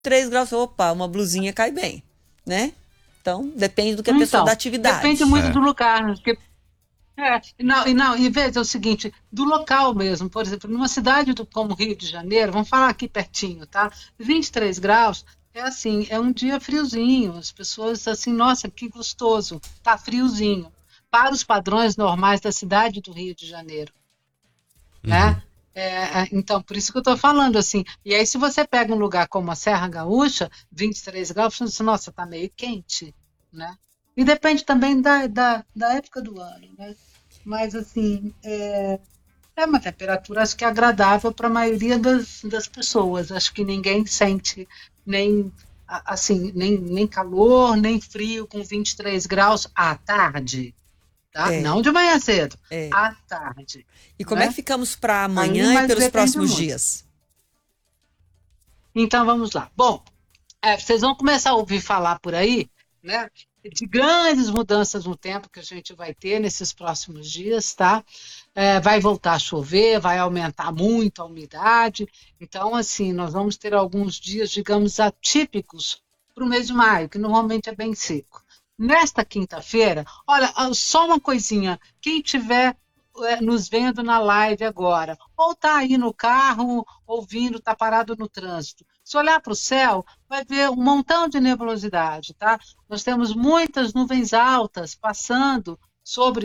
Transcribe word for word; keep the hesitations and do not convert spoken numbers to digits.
três graus, opa, uma blusinha cai bem, né? Então, depende do que a pessoa da Então, atividade. depende muito É. do lugar, né? Porque é, e não, e não, e veja é o seguinte, do local mesmo, por exemplo, numa cidade do- como Rio de Janeiro, vamos falar aqui pertinho, tá? vinte e três graus, é assim, é um dia friozinho, as pessoas assim, nossa, que gostoso, tá friozinho, para os padrões normais da cidade do Rio de Janeiro, Uhum. né? É, é, então, por isso que eu estou falando assim, e aí se você pega um lugar como a Serra Gaúcha, vinte e três graus, você diz, nossa, tá meio quente, né? E depende também da, da, da época do ano, né? Mas, assim, é, é uma temperatura, acho que agradável para a maioria das, das pessoas. Acho que ninguém sente nem, a- assim, nem, nem calor, nem frio com vinte e três graus à tarde, tá? É, Não de manhã cedo, é. à tarde, E como é que né? ficamos para Aí, amanhã e mas pelos depende próximos muito. dias? Então, vamos lá. Bom, é, vocês vão começar a ouvir falar por aí, né, de grandes mudanças no tempo que a gente vai ter nesses próximos dias, tá? É, vai voltar a chover, vai aumentar muito a umidade. Então, assim, nós vamos ter alguns dias, digamos, atípicos para o mês de maio, que normalmente é bem seco. Nesta quinta-feira, olha, ah, só uma coisinha, quem tiver é, nos vendo na live agora, ou está aí no carro, ouvindo, está parado no trânsito, se olhar para o céu, vai ver um montão de nebulosidade, tá? Nós temos muitas nuvens altas passando sobre